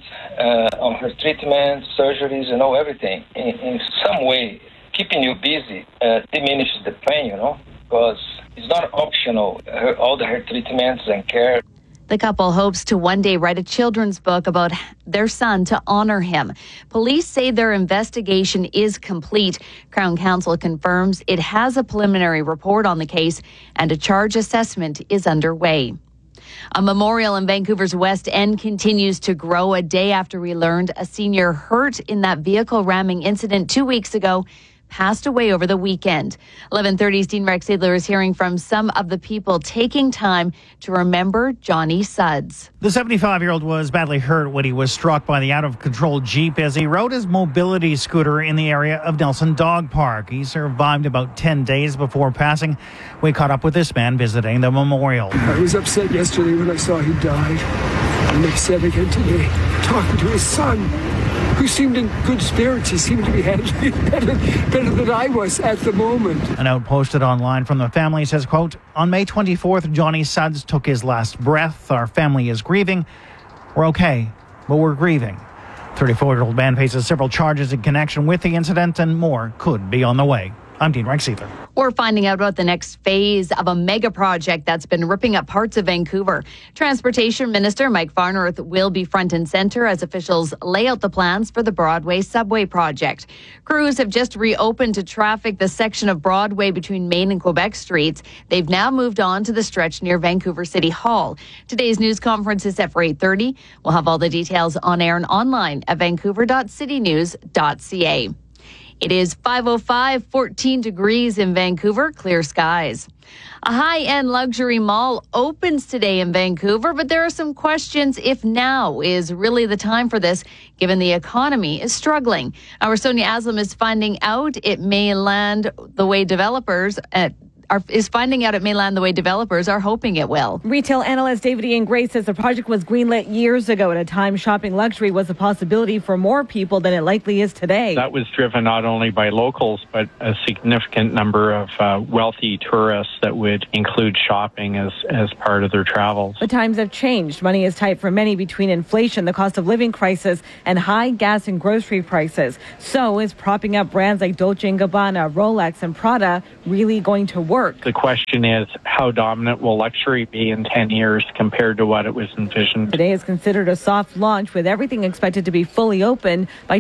on her treatment, surgeries, everything. In some way, keeping you busy diminishes the pain, because it's not optional, all her treatments and care. The couple hopes to one day write a children's book about their son to honor him. Police say their investigation is complete. Crown Counsel confirms it has a preliminary report on the case and a charge assessment is underway. A memorial in Vancouver's West End continues to grow a day after we learned a senior hurt in that vehicle ramming incident 2 weeks ago passed away over the weekend. 11:30's Dean Rex Adler is hearing from some of the people taking time to remember Johnny Suds. The 75-year-old was badly hurt when he was struck by the out-of-control Jeep as he rode his mobility scooter in the area of Nelson Dog Park. He survived about 10 days before passing. We caught up with this man visiting the memorial. I was upset yesterday when I saw he died. I'm upset again today, talking to his son, who seemed in good spirits. He seemed to be handling it better than I was at the moment. A note posted online from the family says, quote, "On May 24th, Johnny Suds took his last breath. Our family is grieving. We're okay, but we're grieving." 34-year-old man faces several charges in connection with the incident, and more could be on the way. I'm Dean Rex Adler. We're finding out about the next phase of a mega project that's been ripping up parts of Vancouver. Transportation Minister Mike Farnworth will be front and center as officials lay out the plans for the Broadway subway project. Crews have just reopened to traffic the section of Broadway between Main and Quebec Streets. They've now moved on to the stretch near Vancouver City Hall. Today's news conference is set for 8:30. We'll have all the details on air and online at vancouver.citynews.ca. It is 5:05, 14 degrees in Vancouver, clear skies. A high-end luxury mall opens today in Vancouver, but there are some questions if now is really the time for this, given the economy is struggling. Our Sonia Aslam is finding out it may land the way developers are hoping it will. Retail analyst David Ian Gray says the project was greenlit years ago at a time shopping luxury was a possibility for more people than it likely is today. That was driven not only by locals, but a significant number of wealthy tourists that would include shopping as part of their travels. The times have changed. Money is tight for many between inflation, the cost of living crisis, and high gas and grocery prices. So is propping up brands like Dolce & Gabbana, Rolex, and Prada really going to work? The question is, how dominant will luxury be in 10 years compared to what it was envisioned? Today is considered a soft launch, with everything expected to be fully open by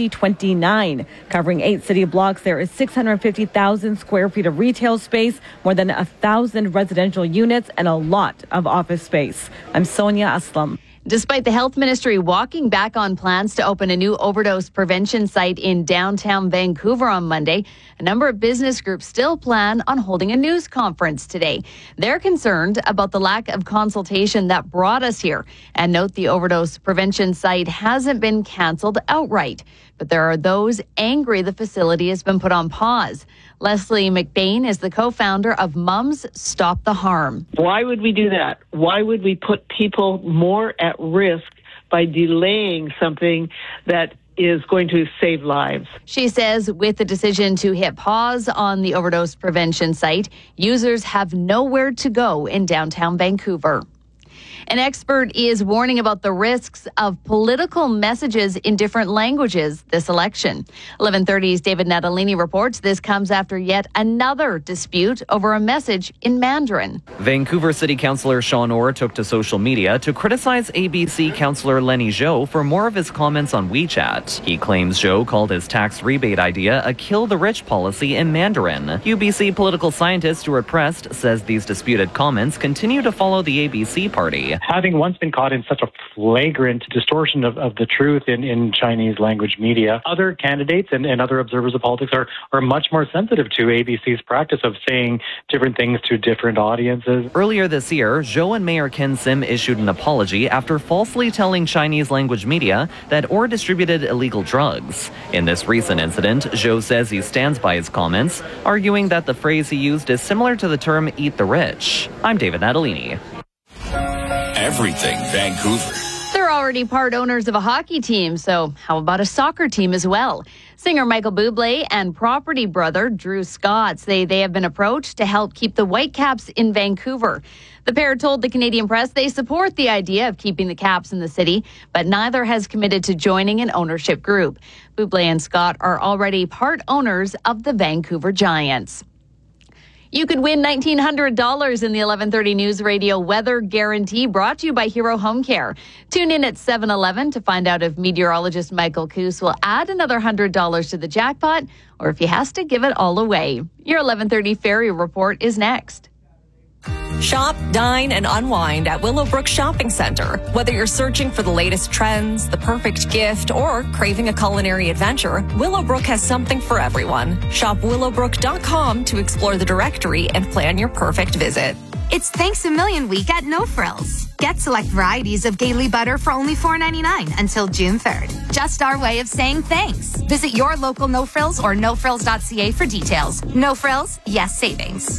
2029. Covering 8 city blocks, there is 650,000 square feet of retail space, more than 1,000 residential units, and a lot of office space. I'm Sonia Aslam. Despite the health ministry walking back on plans to open a new overdose prevention site in downtown Vancouver on Monday, a number of business groups still plan on holding a news conference today. They're concerned about the lack of consultation that brought us here, and note the overdose prevention site hasn't been canceled outright. But there are those angry the facility has been put on pause. Leslie McBain is the co-founder of Mums Stop the Harm. Why would we do that? Why would we put people more at risk by delaying something that is going to save lives? She says with the decision to hit pause on the overdose prevention site, users have nowhere to go in downtown Vancouver. An expert is warning about the risks of political messages in different languages this election. 11:30's David Natalini reports this comes after yet another dispute over a message in Mandarin. Vancouver City Councillor Sean Orr took to social media to criticize ABC Councillor Lenny Zhou for more of his comments on WeChat. He claims Zhou called his tax rebate idea a kill-the-rich policy in Mandarin. UBC political scientist Stuart Prest says these disputed comments continue to follow the ABC party. Having once been caught in such a flagrant distortion of the truth in Chinese language media, other candidates and other observers of politics are much more sensitive to ABC's practice of saying different things to different audiences. Earlier this year, Zhou and Mayor Ken Sim issued an apology after falsely telling Chinese language media that Orr distributed illegal drugs. In this recent incident, Zhou says he stands by his comments, arguing that the phrase he used is similar to the term eat the rich. I'm David Natalini. Everything Vancouver. They're already part owners of a hockey team, so how about a soccer team as well? Singer Michael Bublé and property brother Drew Scott say they have been approached to help keep the Whitecaps in Vancouver. The pair told the Canadian Press they support the idea of keeping the Caps in the city, but neither has committed to joining an ownership group. Bublé and Scott are already part owners of the Vancouver Giants. You could win $1,900 in the 11:30 News Radio Weather Guarantee, brought to you by Hero Home Care. Tune in at 7:11 to find out if meteorologist Michael Coos will add another $100 to the jackpot, or if he has to give it all away. Your 11:30 Ferry Report is next. Shop, dine, and unwind at Willowbrook Shopping Center. Whether you're searching for the latest trends, the perfect gift, or craving a culinary adventure, Willowbrook has something for everyone. Shop willowbrook.com to explore the directory and plan your perfect visit. It's Thanks a Million Week at No Frills. Get select varieties of Gailey butter for only $4.99 until June 3rd. Just our way of saying thanks. Visit your local No Frills or nofrills.ca for details. No Frills, yes savings.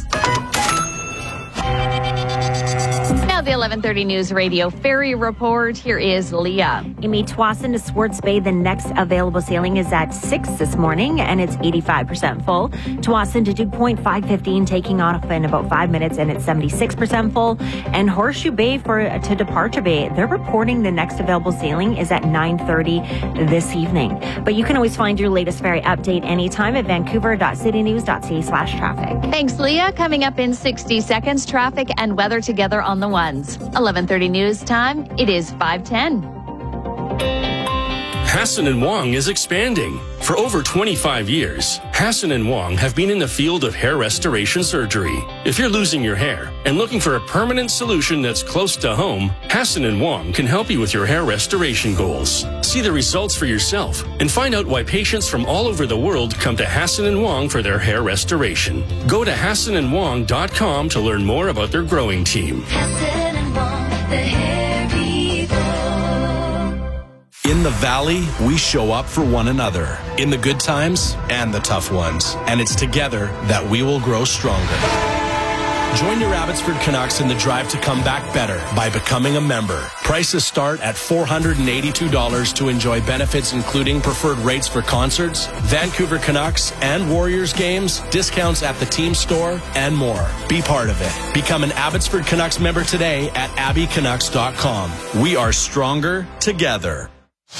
Now the 11:30 News Radio Ferry Report. Here is Leah. Amy, Tsawwassen to Swartz Bay, the next available sailing is at 6 this morning, and it's 85% full. Tsawwassen to Duke Point, 5:15, taking off in about 5 minutes, and it's 76% full. And Horseshoe Bay to Departure Bay, they're reporting the next available sailing is at 9:30 this evening. But you can always find your latest ferry update anytime at vancouver.citynews.ca/traffic. Thanks, Leah. Coming up in 60 seconds, traffic and weather together on the ones. 11:30 news time. It is 5:10. Hassan & Wong is expanding. For over 25 years, Hassan & Wong have been in the field of hair restoration surgery. If you're losing your hair and looking for a permanent solution that's close to home, Hassan & Wong can help you with your hair restoration goals. See the results for yourself and find out why patients from all over the world come to Hassan & Wong for their hair restoration. Go to HassanandWong.com to learn more about their growing team. Hassan & Wong, the hair people. In the Valley, we show up for one another in the good times and the tough ones. And it's together that we will grow stronger. Join your Abbotsford Canucks in the drive to come back better by becoming a member. Prices start at $482 to enjoy benefits including preferred rates for concerts, Vancouver Canucks and Warriors games, discounts at the team store, and more. Be part of it. Become an Abbotsford Canucks member today at abbycanucks.com. We are stronger together.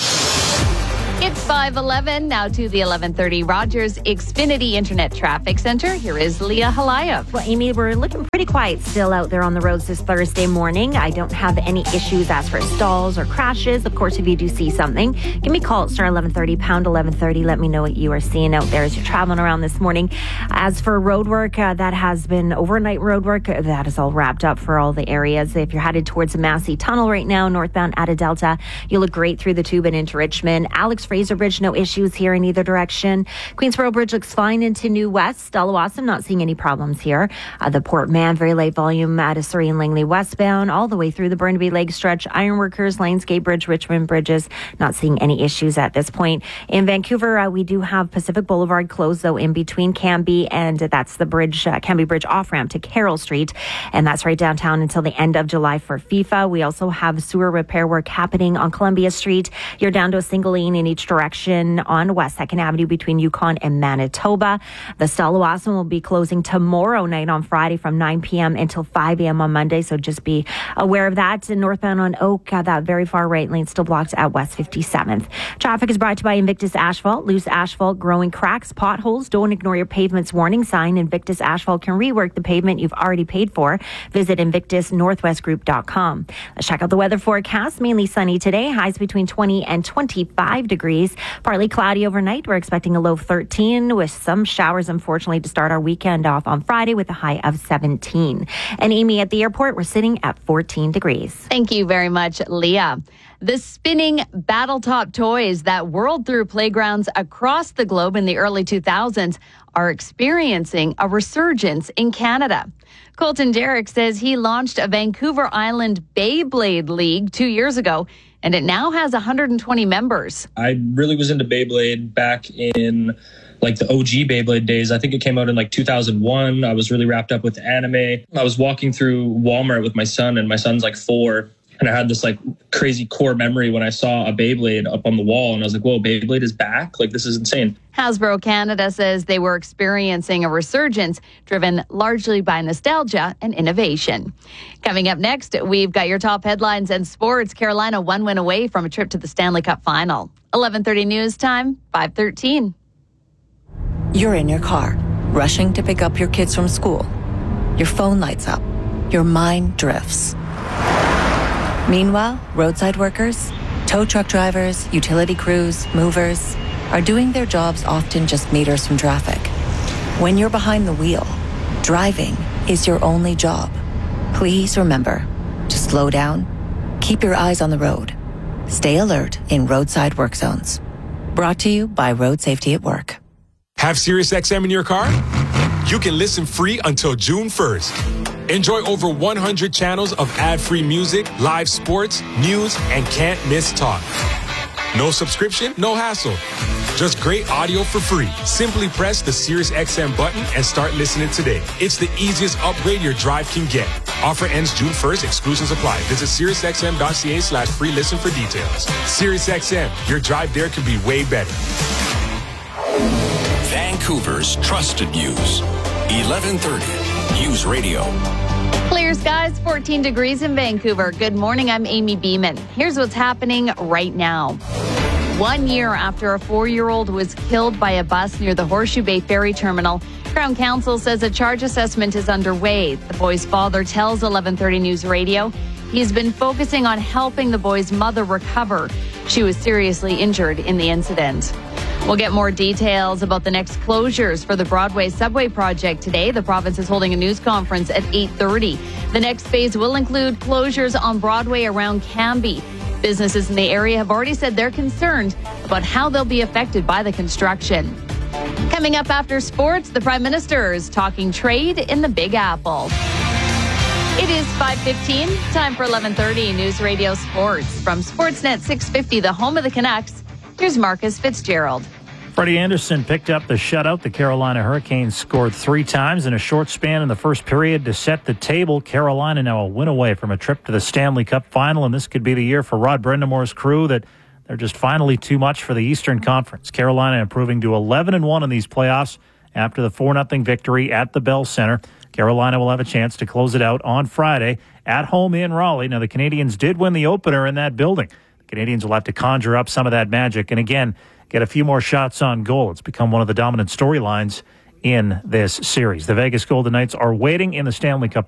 It's 5:11 now to the 11:30 Rogers Xfinity Internet Traffic Center. Here is Leah Halayev. Well, Amy, we're looking pretty quiet still out there on the roads this Thursday morning. I don't have any issues as for stalls or crashes. Of course, if you do see something, give me a call at star 1130, pound 1130. Let me know what you are seeing out there as you're traveling around this morning. As for road work, that has been overnight road work. That is all wrapped up for all the areas. If you're headed towards the Massey Tunnel right now, northbound out of Delta, you look great through the tube and into Richmond. Alex Fraser Bridge, no issues here in either direction. Queensboro Bridge looks fine into New West. Stallawasam, not seeing any problems here. The Port Mann, very light volume at Surrey and Langley westbound, all the way through the Burnaby Lake stretch. Ironworkers, Lionsgate Bridge, Richmond Bridges, not seeing any issues at this point. In Vancouver, we do have Pacific Boulevard closed, though, in between Cambie and that's the bridge, Cambie Bridge off-ramp to Carroll Street. And that's right downtown until the end of July for FIFA. We also have sewer repair work happening on Columbia Street. You're down to a single lane in each direction on West 2nd Avenue between Yukon and Manitoba. The Stallawasam will be closing tomorrow night on Friday from 9 p.m. until 5 a.m. on Monday, so just be aware of that. And northbound on Oak, that very far right lane still blocked at West 57th. Traffic is brought to you by Invictus Asphalt. Loose asphalt, growing cracks, potholes. Don't ignore your pavement's warning sign. Invictus Asphalt can rework the pavement you've already paid for. Visit InvictusNorthwestGroup.com. Let's check out the weather forecast. Mainly sunny today. Highs between 20 and 25 degrees. Partly cloudy overnight. We're expecting a low of 13 with some showers, unfortunately, to start our weekend off on Friday with a high of 17. And Amy, at the airport, we're sitting at 14 degrees. Thank you very much, Leah. The spinning Battletop toys that whirled through playgrounds across the globe in the early 2000s are experiencing a resurgence in Canada. Colton Derrick says he launched a Vancouver Island Beyblade League 2 years ago, and it now has 120 members. I really was into Beyblade back in like the OG Beyblade days. I think it came out in like 2001. I was really wrapped up with anime. I was walking through Walmart with my son, and my son's like 4. And I had this like crazy core memory when I saw a Beyblade up on the wall, and I was like, whoa, Beyblade is back? Like, this is insane. Hasbro Canada says they were experiencing a resurgence driven largely by nostalgia and innovation. Coming up next, we've got your top headlines and sports. Carolina 1 win away from a trip to the Stanley Cup final. 11:30 news time, 5:13. You're in your car, rushing to pick up your kids from school. Your phone lights up. Your mind drifts. Meanwhile, roadside workers, tow truck drivers, utility crews, movers are doing their jobs often just meters from traffic. When you're behind the wheel, driving is your only job. Please remember to slow down, keep your eyes on the road, stay alert in roadside work zones. Brought to you by Road Safety at Work. Have SiriusXM in your car? You can listen free until June 1st. Enjoy over 100 channels of ad-free music, live sports, news, and can't-miss talk. No subscription, no hassle. Just great audio for free. Simply press the SiriusXM button and start listening today. It's the easiest upgrade your drive can get. Offer ends June 1st. Exclusions apply. Visit SiriusXM.ca/free listen for details. SiriusXM, your drive there could be way better. Vancouver's trusted news. 1130 News Radio. Clear skies, 14 degrees in Vancouver. Good morning, I'm Amy Beeman. Here's what's happening right now. 1 year after a 4-year-old was killed by a bus near the Horseshoe Bay Ferry Terminal, Crown Counsel says a charge assessment is underway. The boy's father tells 1130 News Radio He's been focusing on helping the boy's mother recover. She was seriously injured in the incident. We'll get more details about the next closures for the Broadway subway project today. The province is holding a news conference at 8:30. The next phase will include closures on Broadway around Cambie. Businesses in the area have already said they're concerned about how they'll be affected by the construction. Coming up after sports, the Prime Minister is talking trade in the Big Apple. It is 5:15, time for 11:30 News Radio Sports. From Sportsnet 650, the home of the Canucks, here's Marcus Fitzgerald. Freddie Anderson picked up the shutout. The Carolina Hurricanes scored 3 times in a short span in the first period to set the table. Carolina now a win away from a trip to the Stanley Cup final, and this could be the year for Rod Brendamore's crew that they're just finally too much for the Eastern Conference. Carolina improving to 11-1 in these playoffs after the 4-0 victory at the Bell Center. Carolina will have a chance to close it out on Friday at home in Raleigh. Now, the Canadians did win the opener in that building. The Canadians will have to conjure up some of that magic and, again, get a few more shots on goal. It's become one of the dominant storylines in this series. The Vegas Golden Knights are waiting in the Stanley Cup